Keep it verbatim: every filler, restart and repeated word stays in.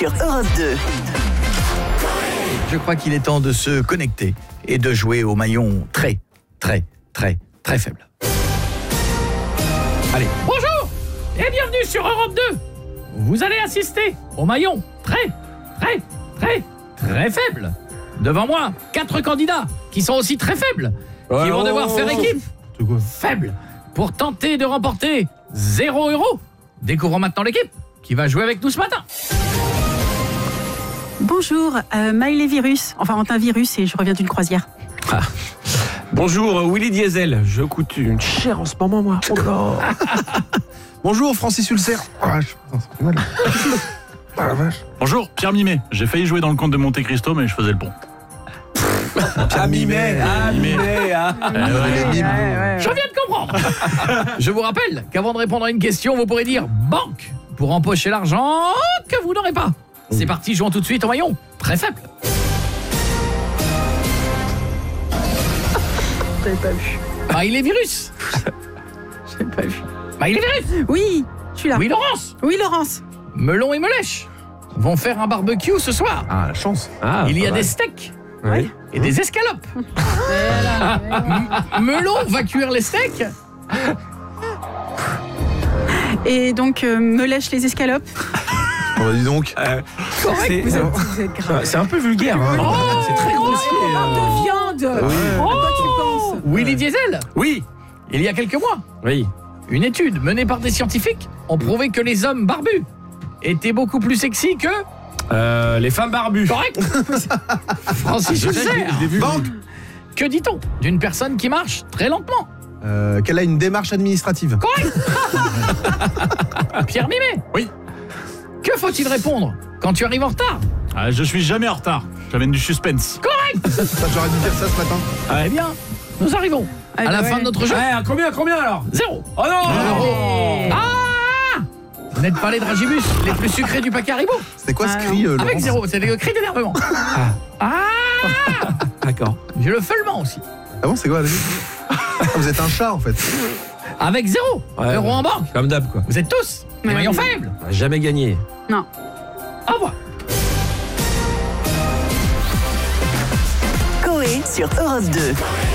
sur Europe deux. Je crois qu'il est temps de se connecter et de jouer au maillon très, très, très, très faible. Allez. Bonjour et bienvenue sur Europe deux. Vous allez assister au maillon très, très, très, très faible. Devant moi, quatre candidats qui sont aussi très faibles, qui vont devoir faire équipe faible pour tenter de remporter zéro euro. Découvrons maintenant l'équipe qui va jouer avec nous ce matin. Bonjour, euh, Miley Virus, enfin Antin Virus et je reviens d'une croisière. Ah. Bonjour, Willy Diesel, je coûte une chair en ce moment, moi. Oh là. Bonjour, Francis Ulcer. Oh, vache. Putain, ça fait mal. Ah, la vache. Bonjour, Pierre Mimet. J'ai failli jouer dans le Comte de Monte Cristo, mais je faisais le pont. Pierre Mimet, ah, Mimet, ah. Eh ouais. Je viens de comprendre. Je vous rappelle qu'avant de répondre à une question, vous pourrez dire banque pour empocher l'argent que vous n'aurez pas. C'est parti, jouons tout de suite au maillon très faible. J'avais pas vu. Miley Virus. J'avais pas vu. Miley Virus. Oui, je suis là. Oui, Laurence. Oui, Laurence. Melon et Melèche vont faire un barbecue ce soir. Ah, la chance. Ah, Il y a pas des mal. steaks Oui. et des escalopes. M- Melon va cuire les steaks. Et donc, euh, me lèche les escalopes. On va dis donc. Euh, c'est, Vous êtes, vous êtes grave. c'est un peu vulgaire, hein. Oh, c'est très grossier. Oh, euh. de viande. Oui. À quoi tu penses? Willy Diesel, Oui, il y a quelques mois, oui. une étude menée par des scientifiques ont prouvé que les hommes barbus étaient beaucoup plus sexy que... Euh, les femmes barbues. Correct. Francis Ulcer. Banque. Que dit-on d'une personne qui marche très lentement? Euh, qu'elle a une démarche administrative. Correct. Pierre Mimet. Oui. Que faut-il répondre quand tu arrives en retard? Ah, je suis jamais en retard. J'amène du suspense. Ça, j'aurais dû dire ça ce matin. Eh bien, nous arrivons Ah, à bah la ouais. fin de notre jeu. Ouais, à combien, à combien alors? Zéro. Oh non. Ah, vous n'êtes pas les dragibus les plus sucrés du paquet Haribo. C'était quoi Ah, ce cri, euh, Avec Laurence? zéro, c'est le cri d'énervement. Ah, D'accord. j'ai le feulement aussi. Ah bon, c'est quoi, vas-y. Ah, vous êtes un chat, en fait. Avec zéro Ouais, euro ouais. en banque. Comme d'hab, quoi. Vous êtes tous des Ouais. maillons faibles. On a jamais gagné. Non. Au revoir. Coé sur Europe deux.